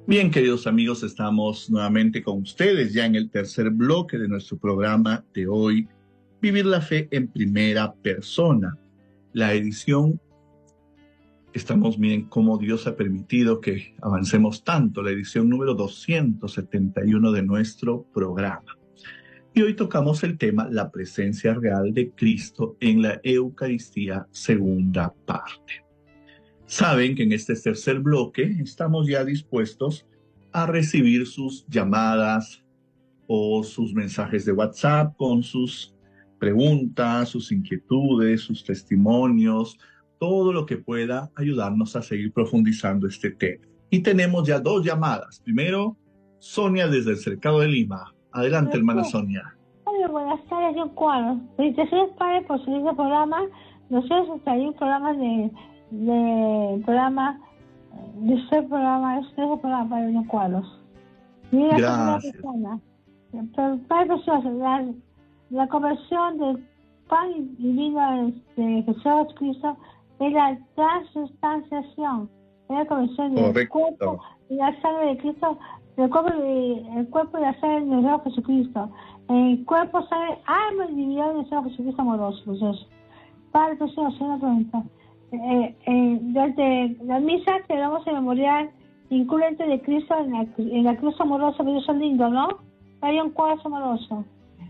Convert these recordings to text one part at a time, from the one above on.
Bien, queridos amigos, estamos nuevamente con ustedes ya en el tercer bloque de nuestro programa de hoy, Vivir la Fe en Primera Persona. La edición, miren cómo Dios ha permitido que avancemos tanto, la edición número 271 de nuestro programa. Y hoy tocamos el tema La presencia real de Cristo en la Eucaristía, segunda parte. Saben que en este tercer bloque estamos ya dispuestos a recibir sus llamadas o sus mensajes de WhatsApp con sus preguntas, sus inquietudes, sus testimonios, todo lo que pueda ayudarnos a seguir profundizando este tema. Y tenemos ya dos llamadas. Primero, Sonia desde el Cercado de Lima. Adelante, hermana Sonia. Hola, buenas tardes, yo Cuadro. Felicitaciones, padre, por su lindo programa. Nosotros traímos programas de este programa, para los cuadros. Gracias. Padre precioso, la conversión del pan y vino de Jesús Cristo es la transustanciación, es la conversión del cuerpo y la sangre de Cristo, el cuerpo y la sangre del Señor Jesucristo. El cuerpo, sangre, alma y divinidad del Señor Jesucristo amoroso. Precioso. Padre precioso, una pregunta. Desde la misa celebramos el memorial incluyente de Cristo en la cruz amorosa, pero eso es lindo, ¿no? Hay un cuadro amoroso.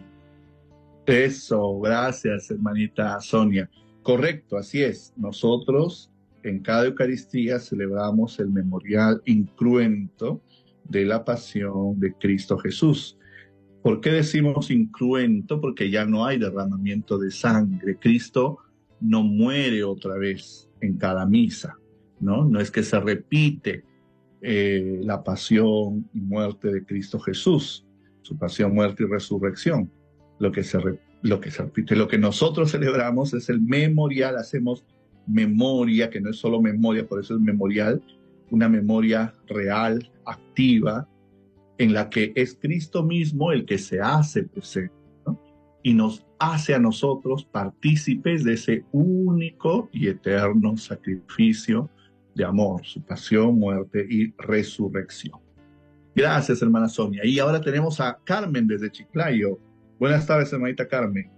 Eso, gracias, hermanita Sonia. Correcto, así es. Nosotros en cada Eucaristía celebramos el memorial incruento de la pasión de Cristo Jesús. ¿Por qué decimos incruento? Porque ya no hay derramamiento de sangre. Cristo no muere otra vez en cada misa, ¿no? No es que se repite la pasión y muerte de Cristo Jesús, su pasión, muerte y resurrección. Lo que se repite, lo que nosotros celebramos es el memorial, hacemos memoria, que no es solo memoria, por eso es memorial, una memoria real, activa, en la que es Cristo mismo el que se hace presente, ¿no? Y nos hace a nosotros partícipes de ese único y eterno sacrificio de amor, su pasión, muerte y resurrección. Gracias, hermana Sonia. Y ahora tenemos a Carmen desde Chiclayo. Buenas tardes, hermanita Carmen.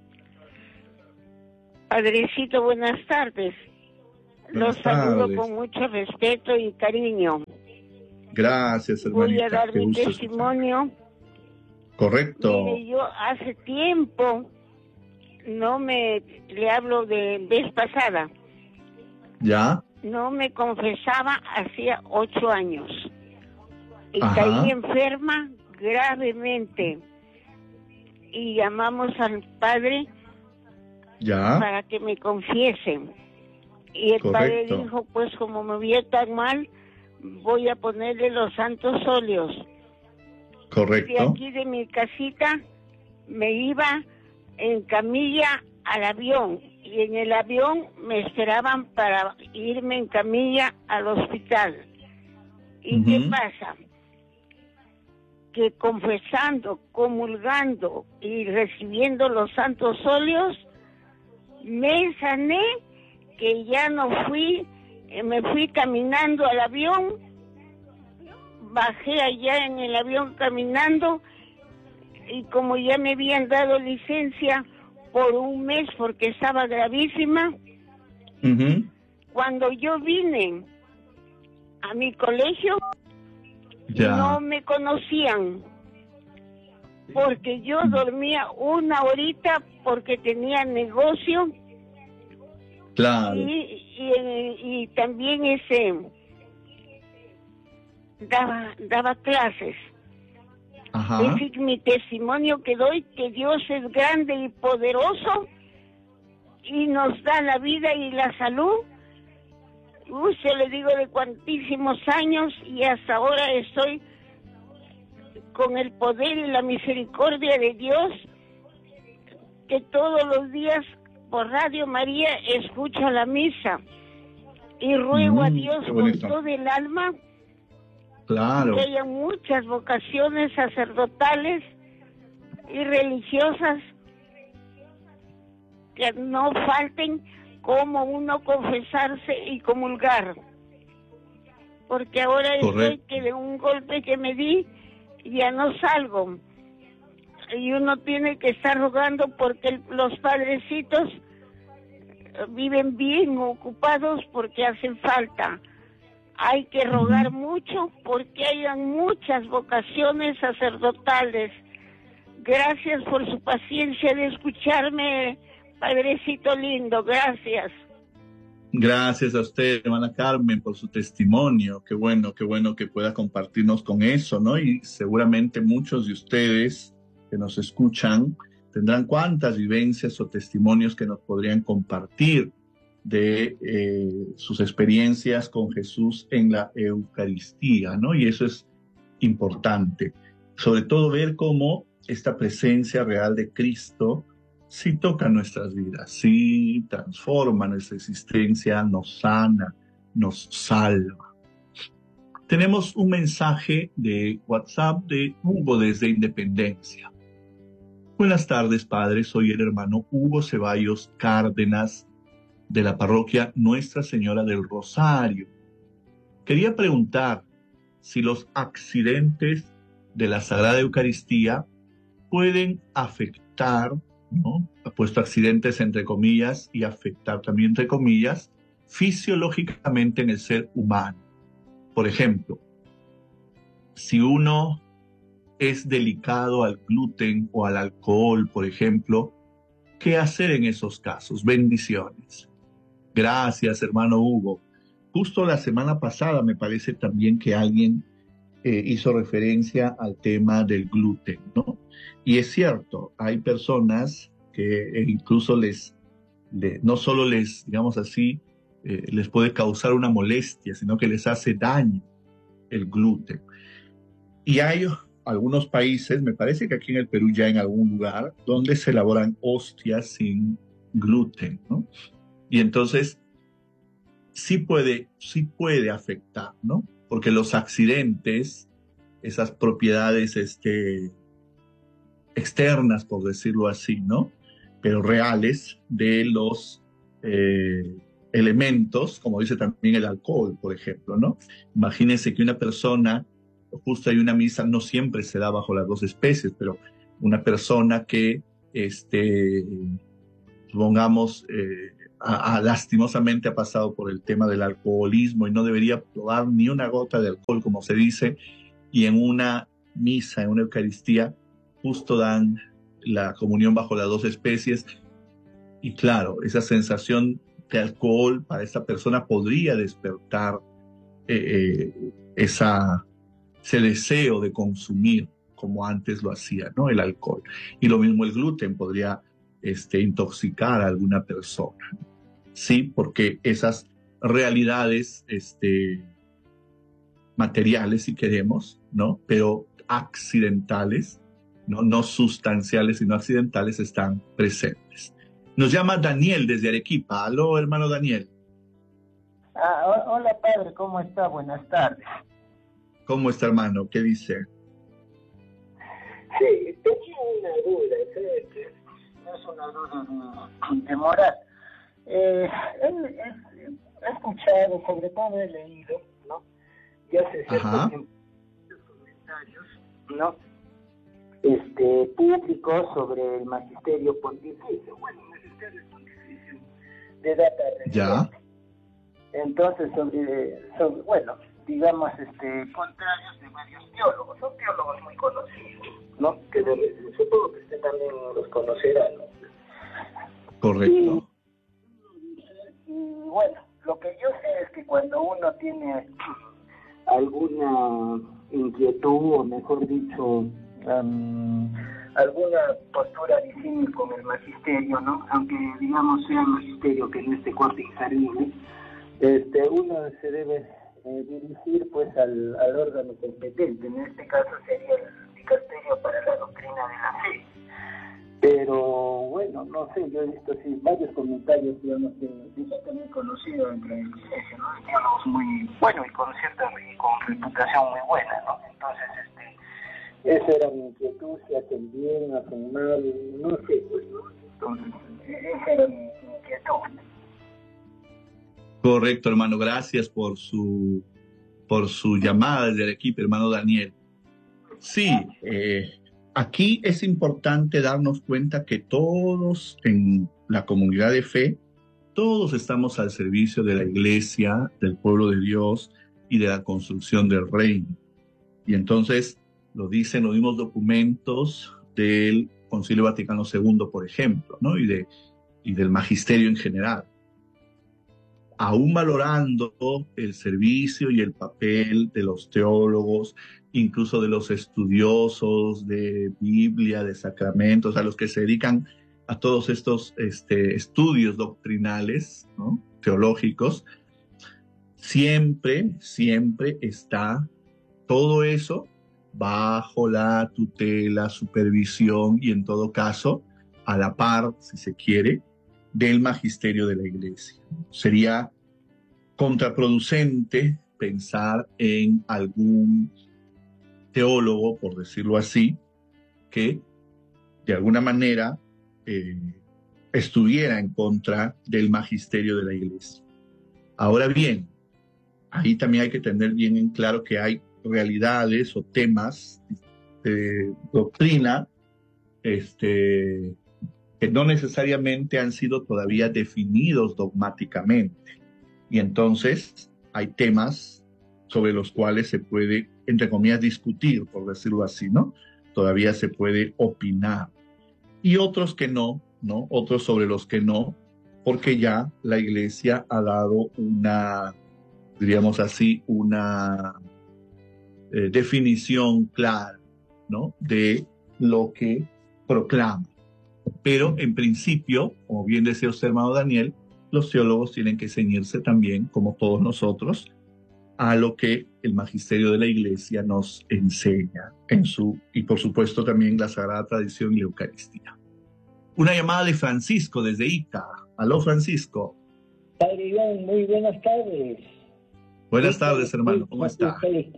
Padrecito, buenas tardes. Los saludo con mucho respeto y cariño. Gracias, hermanita. Voy a dar mi testimonio. Correcto. Mire, yo hace tiempo le hablo de vez pasada. ¿Ya? No me confesaba hacía 8 años. Y Ajá. caí enferma gravemente. Y llamamos al padre para que me confiesen. Y el padre dijo, pues como me veía tan mal, voy a ponerle los santos óleos. Correcto. De aquí de mi casita me iba en camilla al avión y en el avión me esperaban para irme en camilla al hospital. ¿Y qué pasa? Que confesando, comulgando y recibiendo los santos óleos, me sané, que ya no me fui caminando al avión, bajé allá en el avión caminando, y como ya me habían dado licencia por 1 mes porque estaba gravísima, cuando yo vine a mi colegio, no me conocían, porque yo dormía 1 horita porque tenía negocio. Claro. Y también daba clases. Ajá. Es mi testimonio que doy, que Dios es grande y poderoso y nos da la vida y la salud. Se le digo de cuantísimos años y hasta ahora estoy con el poder y la misericordia de Dios, que todos los días por Radio María escucho la misa y ruego a Dios con todo el alma que haya muchas vocaciones sacerdotales y religiosas que no falten, como uno confesarse y comulgar. porque ahora estoy Correcto. que de un golpe que me di ya no salgo. Y uno tiene que estar rogando porque los padrecitos viven bien ocupados porque hacen falta. Hay que rogar mucho porque hayan muchas vocaciones sacerdotales. Gracias por su paciencia de escucharme, Padrecito lindo, gracias. Gracias a usted, hermana Carmen, por su testimonio. Qué bueno que pueda compartirnos con eso, ¿no? Y seguramente muchos de ustedes que nos escuchan tendrán cuantas vivencias o testimonios que nos podrían compartir de sus experiencias con Jesús en la Eucaristía, ¿no? Y eso es importante. Sobre todo ver cómo esta presencia real de Cristo sí toca nuestras vidas, sí transforma nuestra existencia, nos sana, nos salva. Tenemos un mensaje de WhatsApp de Hugo desde Independencia. Buenas tardes, padre. Soy el hermano Hugo Ceballos Cárdenas de la parroquia Nuestra Señora del Rosario. Quería preguntar si los accidentes de la Sagrada Eucaristía pueden afectar, ¿no? He puesto accidentes entre comillas y afectar también entre comillas, fisiológicamente en el ser humano. Por ejemplo, si uno es delicado al gluten o al alcohol, por ejemplo, ¿qué hacer en esos casos? Bendiciones. Gracias, hermano Hugo. Justo la semana pasada me parece también que alguien hizo referencia al tema del gluten, ¿no? Y es cierto, hay personas que incluso no solo les, digamos así, les puede causar una molestia, sino que les hace daño el gluten. Y hay algunos países, me parece que aquí en el Perú ya en algún lugar, donde se elaboran hostias sin gluten, ¿no? Y entonces sí puede afectar, ¿no? Porque los accidentes, esas propiedades externas, por decirlo así, ¿no? Pero reales de los elementos, como dice también el alcohol, por ejemplo, ¿no? Imagínense que una persona, justo hay una misa, no siempre se da bajo las dos especies, pero una persona que, supongamos, lastimosamente ha pasado por el tema del alcoholismo y no debería probar ni una gota de alcohol, como se dice, y en una misa, en una Eucaristía, justo dan la comunión bajo las dos especies, y claro, esa sensación de alcohol para esa persona podría despertar ese deseo de consumir como antes lo hacía, ¿no? El alcohol. Y lo mismo el gluten podría intoxicar a alguna persona. Sí, porque esas realidades materiales, si queremos, ¿no? Pero accidentales, no sustanciales, sino accidentales, están presentes. Nos llama Daniel desde Arequipa. Aló, hermano Daniel. Hola, padre, ¿cómo está? Buenas tardes. ¿Cómo está, hermano? ¿Qué dice? Sí, tenía una duda, ¿sabes? Que no es una duda de moral. He escuchado, sobre todo he leído, ¿no? Ya se acercan los comentarios, ¿no? Públicos sobre el magisterio pontificio. Bueno, el magisterio pontificio de data reciente. Ya. Entonces, bueno, digamos, contrarios de varios teólogos. Son teólogos muy conocidos, ¿no? Que supongo que usted también los conocerá, ¿no? Correcto. Y bueno, lo que yo sé es que cuando uno tiene alguna inquietud, o mejor dicho, alguna postura disímil con el magisterio, ¿no? Aunque digamos sea un magisterio que no esté contextualizable, uno se debe dirigir pues al órgano competente. En este caso sería el dicasterio para la doctrina de la fe. Pero bueno, no sé, yo he visto sí, varios comentarios, digamos, que gente muy conocida entre la iglesia, ¿no? Teólogos muy buenos y con reputación muy buena, ¿no? Entonces, esa era mi inquietud, si hacen bien, hacen mal, no sé, pues, ¿no? Entonces, esa era mi inquietud. Correcto, hermano. Gracias por su por su llamada desde Arequipa, hermano Daniel. Sí, aquí es importante darnos cuenta que todos en la comunidad de fe, todos estamos al servicio de la iglesia, del pueblo de Dios y de la construcción del reino. Y entonces lo dicen los mismos documentos del Concilio Vaticano II, por ejemplo, ¿no? y del magisterio en general. Aún valorando el servicio y el papel de los teólogos, incluso de los estudiosos de Biblia, de sacramentos, a los que se dedican a todos estos estudios doctrinales, ¿no? Teológicos, siempre está todo eso bajo la tutela, supervisión y en todo caso a la par, si se quiere, del magisterio de la Iglesia. Sería contraproducente pensar en algún teólogo, por decirlo así, que de alguna manera estuviera en contra del magisterio de la Iglesia. Ahora bien, ahí también hay que tener bien en claro que hay realidades o temas de doctrina que no necesariamente han sido todavía definidos dogmáticamente. Y entonces hay temas sobre los cuales se puede, entre comillas, discutir, por decirlo así, ¿no? Todavía se puede opinar. Y otros que no, ¿no? Otros sobre los que no, porque ya la Iglesia ha dado una, diríamos así, una definición clara, ¿no? De lo que proclama. Pero en principio, como bien decía usted, hermano Daniel, los teólogos tienen que ceñirse también, como todos nosotros, a lo que el magisterio de la Iglesia nos enseña y por supuesto también la Sagrada Tradición y la Eucaristía. Una llamada de Francisco desde Ica. Aló, Francisco. Padre Iván, muy buenas tardes. Buenas tardes, hermano. ¿Cómo está?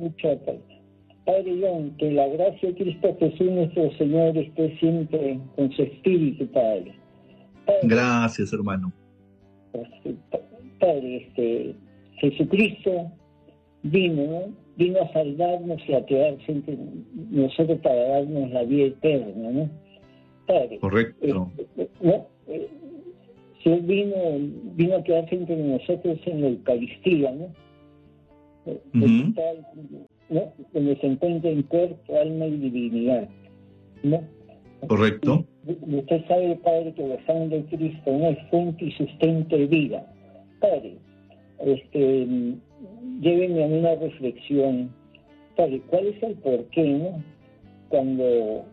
Padre Iván, que la gracia de Cristo Jesús nuestro Señor esté siempre con su espíritu, Padre. Gracias, hermano. Padre, Jesucristo vino a salvarnos y a quedarse entre nosotros para darnos la vida eterna, ¿no? Padre, correcto. si Él vino a quedarse entre nosotros en la Eucaristía, ¿no? Uh-huh. ¿No? Donde se encuentra en cuerpo, alma y divinidad, ¿no? Correcto. Y usted sabe, Padre, que la sangre de Cristo no es fuente y sustento de vida. Padre, llévenme a una reflexión. Padre, ¿cuál es el porqué, no? Cuando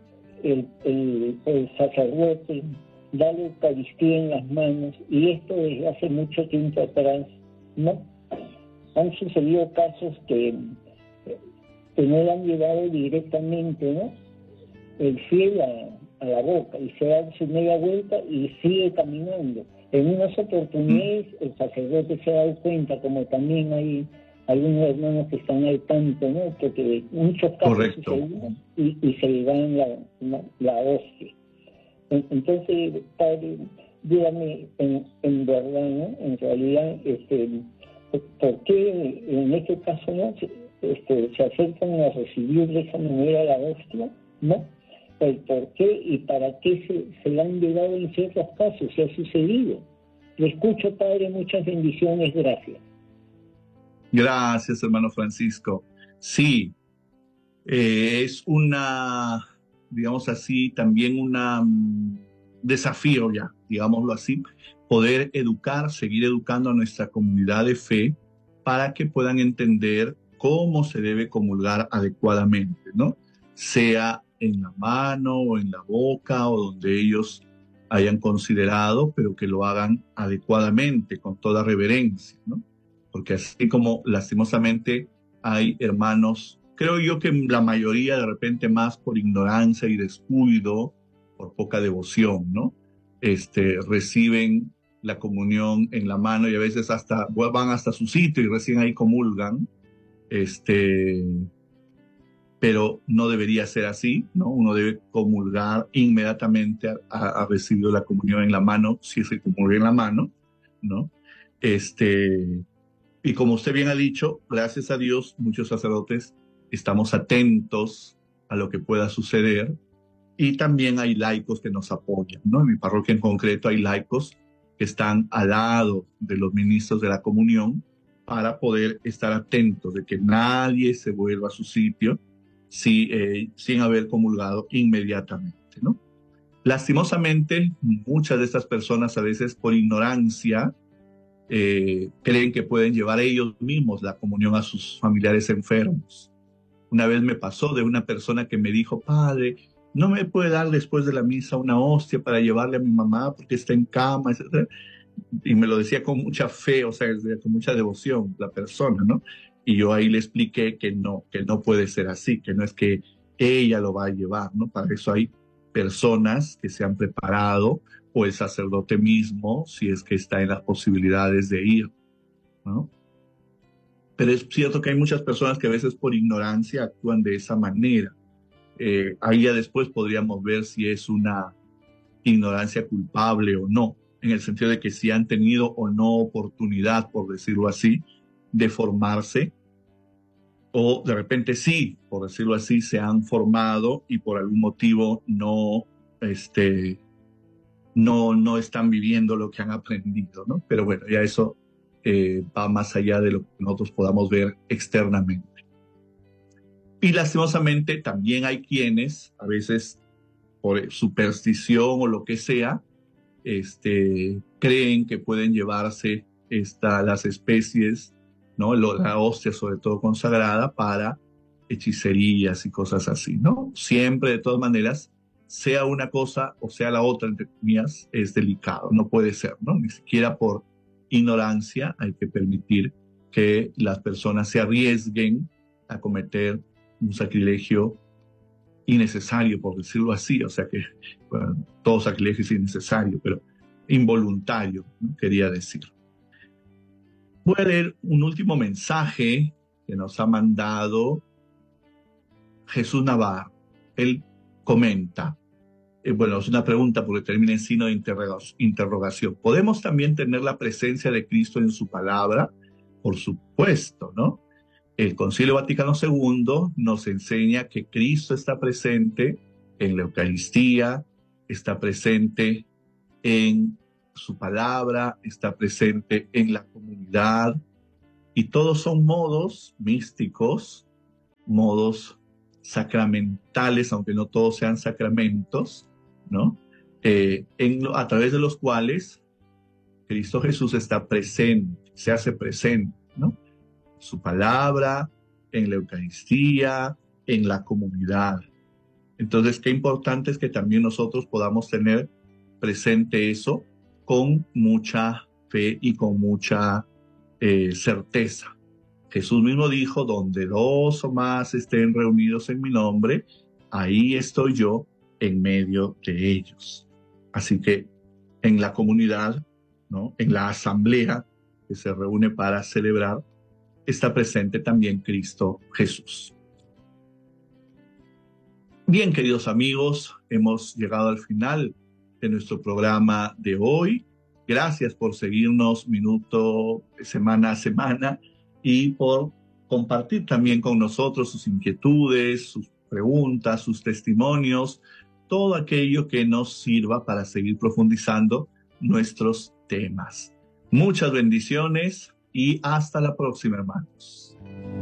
el sacerdote da la Eucaristía en las manos, y esto desde hace mucho tiempo atrás, ¿no? Han sucedido casos que no le han llevado directamente, ¿no? El fiel a la boca y se da su media vuelta y sigue caminando. En unas oportunidades el sacerdote se ha dado cuenta, como también hay algunos hermanos que están al tanto, ¿no? Porque muchos casos suceden y se le dan la hostia. Entonces, Padre, dígame en verdad, ¿no? En realidad, ¿por qué en este caso no se acercan a recibir de esa manera la hostia, ¿no? El por qué y para qué se la han llevado en ciertos casos, se ha sucedido. Le escucho, Padre, muchas bendiciones, gracias. Gracias, hermano Francisco. Sí, es una, digamos así, también un desafío ya, digámoslo así, poder seguir educando a nuestra comunidad de fe para que puedan entender cómo se debe comulgar adecuadamente, ¿no? Sea en la mano o en la boca o donde ellos hayan considerado, pero que lo hagan adecuadamente, con toda reverencia, ¿no? Porque así como lastimosamente hay hermanos, creo yo que la mayoría de repente más por ignorancia y descuido, por poca devoción, ¿no? Reciben la comunión en la mano y a veces van hasta su sitio y recién ahí comulgan, pero no debería ser así, ¿no? Uno debe comulgar inmediatamente a recibido la comunión en la mano, si se comulga en la mano, ¿no? Y como usted bien ha dicho, gracias a Dios, muchos sacerdotes estamos atentos a lo que pueda suceder, y también hay laicos que nos apoyan, ¿no? En mi parroquia en concreto hay laicos que están al lado de los ministros de la comunión para poder estar atentos de que nadie se vuelva a su sitio sin haber comulgado inmediatamente, ¿no? Lastimosamente, muchas de estas personas a veces por ignorancia creen que pueden llevar ellos mismos la comunión a sus familiares enfermos. Una vez me pasó de una persona que me dijo: padre, ¿no me puede dar después de la misa una hostia para llevarle a mi mamá porque está en cama, etcétera? Y me lo decía con mucha fe, o sea, con mucha devoción la persona, ¿no? Y yo ahí le expliqué que no puede ser así, que no es que ella lo va a llevar, ¿no? Para eso hay personas que se han preparado, o el sacerdote mismo, si es que está en las posibilidades de ir, ¿no? Pero es cierto que hay muchas personas que a veces por ignorancia actúan de esa manera. Ahí ya después podríamos ver si es una ignorancia culpable o no, en el sentido de que si han tenido o no oportunidad, por decirlo así, de formarse, o de repente sí, por decirlo así, se han formado y por algún motivo no están viviendo lo que han aprendido, ¿no? Pero bueno, ya eso va más allá de lo que nosotros podamos ver externamente. Y lastimosamente también hay quienes, a veces por superstición o lo que sea, creen que pueden llevarse las especies, ¿no? La hostia, sobre todo consagrada, para hechicerías y cosas así, ¿no? Siempre, de todas maneras, sea una cosa o sea la otra, entre comillas, es delicado, no puede ser, ¿no? Ni siquiera por ignorancia hay que permitir que las personas se arriesguen a cometer un sacrilegio innecesario, por decirlo así, o sea que, bueno, todo sacrilegio es innecesario, pero involuntario, ¿no? Quería decir. Voy a leer un último mensaje que nos ha mandado Jesús Navarro. Él comenta, bueno, es una pregunta porque termina en signo de interrogación. ¿Podemos también tener la presencia de Cristo en su palabra? Por supuesto, ¿no? El Concilio Vaticano II nos enseña que Cristo está presente en la Eucaristía, está presente en su palabra, está presente en la comunidad, y todos son modos místicos, modos sacramentales, aunque no todos sean sacramentos, ¿no? A través de los cuales Cristo Jesús está presente, se hace presente, ¿no? Su palabra, en la Eucaristía, en la comunidad. Entonces, qué importante es que también nosotros podamos tener presente eso con mucha fe y con mucha certeza. Jesús mismo dijo: donde 2 o más estén reunidos en mi nombre, ahí estoy yo en medio de ellos. Así que en la comunidad, ¿no? En la asamblea que se reúne para celebrar, está presente también Cristo Jesús. Bien, queridos amigos, hemos llegado al final de nuestro programa de hoy. Gracias por seguirnos semana a semana y por compartir también con nosotros sus inquietudes, sus preguntas, sus testimonios, todo aquello que nos sirva para seguir profundizando nuestros temas. Muchas bendiciones y hasta la próxima, hermanos.